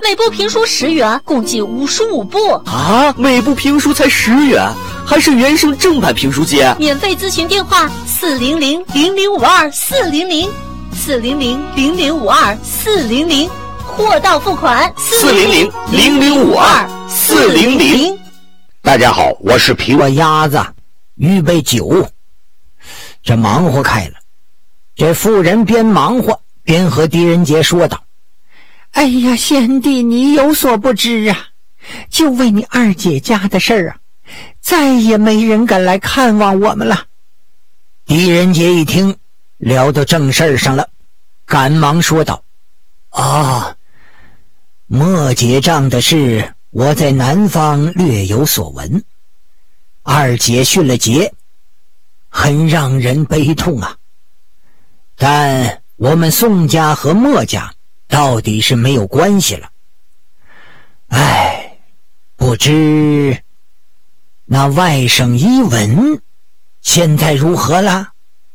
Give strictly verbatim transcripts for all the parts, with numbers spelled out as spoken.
每部评书十元，共计五十五部啊！每部评书才十元，还是原声正版评书机。 免费咨询电话：四零零零零五二四零零，四零零零零五二四零零，货到付款四零零零零五二四零零。 大家好，我是皮我鸭子，预备酒。这忙活开了，这妇人边忙活边和狄仁杰说道：哎呀，贤弟，你有所不知啊，就为你二姐家的事儿啊，再也没人敢来看望我们了。狄仁杰一听聊到正事儿上了，赶忙说道：啊，莫结账的事我在南方略有所闻，二姐殉了节，很让人悲痛啊。但我们宋家和莫家到底是没有关系了。哎，不知那外甥伊文现在如何了？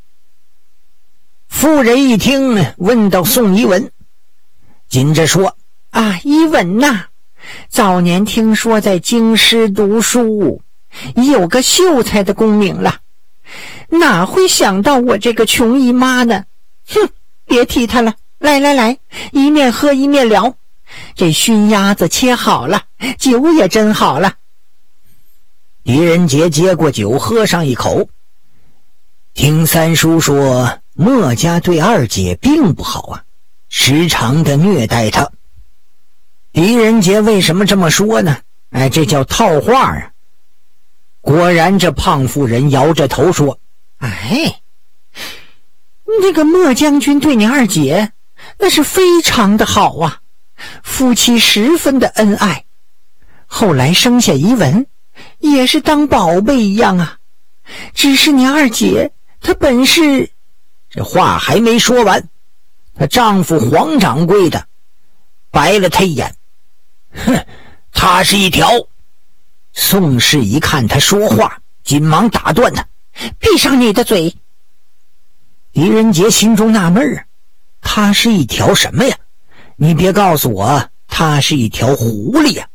妇人一听问到宋伊文，紧着说：啊，伊文呐，早年听说在京师读书，有个秀才的功名了，哪会想到我这个穷姨妈呢？哼，别提他了，来来来，一面喝一面聊。这熏鸭子切好了，酒也真好了。狄仁杰接过酒喝上一口，听三叔说莫家对二姐并不好啊，时常的虐待她。狄仁杰为什么这么说呢？哎，这叫套话啊。果然这胖妇人摇着头说：哎，那个莫将军对你二姐那是非常的好啊，夫妻十分的恩爱，后来生下伊文也是当宝贝一样啊。只是你二姐她本是……这话还没说完，她丈夫黄掌柜的白了她一眼：哼，她是一条……宋氏一看他说话，紧忙打断他：闭上你的嘴！狄仁杰心中纳闷啊，他是一条什么呀？你别告诉我他是一条狐狸呀！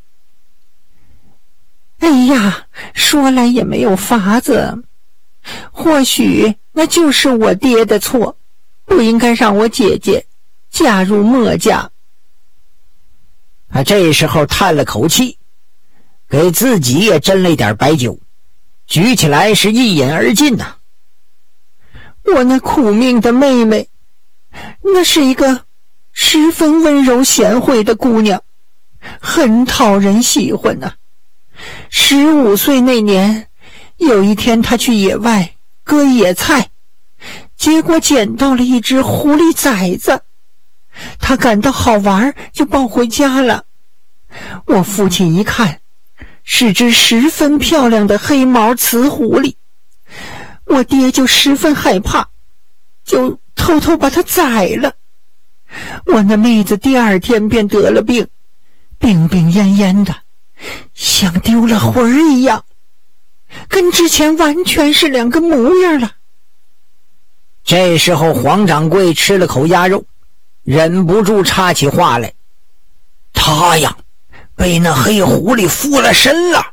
哎呀，说来也没有法子，或许那就是我爹的错，不应该让我姐姐嫁入莫家。他这时候叹了口气，给自己也斟了一点白酒，举起来是一饮而尽呐、啊。我那苦命的妹妹，那是一个十分温柔贤惠的姑娘，很讨人喜欢呐、啊。十五岁那年，有一天她去野外割野菜，结果捡到了一只狐狸崽子，她感到好玩就抱回家了。我父亲一看，是只十分漂亮的黑毛雌狐狸，我爹就十分害怕，就偷偷把它宰了。我那妹子第二天便得了病，病病恹恹的，像丢了魂儿一样，跟之前完全是两个模样了。这时候黄掌柜吃了口鸭肉，忍不住插起话来：他呀，被那黑狐狸附了身了。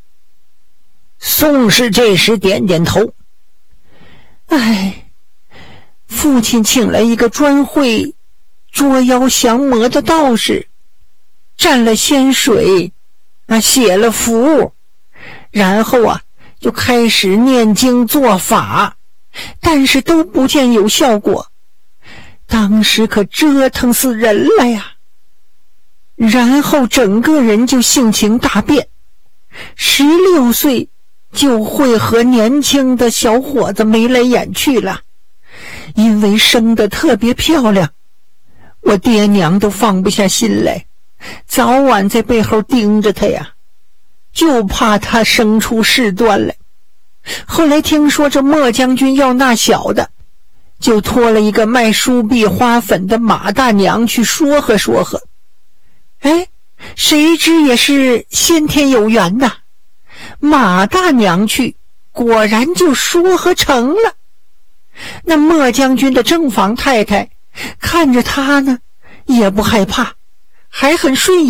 宋氏这时点点头：哎，父亲请来一个专会捉妖降魔的道士，蘸了仙水啊，写了符，然后啊就开始念经做法，但是都不见有效果，当时可折腾死人了呀。然后整个人就性情大变，十六岁就会和年轻的小伙子眉来眼去了。因为生得特别漂亮，我爹娘都放不下心来，早晚在背后盯着他呀，就怕他生出事端来。后来听说这莫将军要纳小的，就托了一个卖书币花粉的马大娘去说和说和。哎，谁知也是先天有缘呐，马大娘去果然就说和成了。那莫将军的正房太太看着他呢，也不害怕，还很顺眼。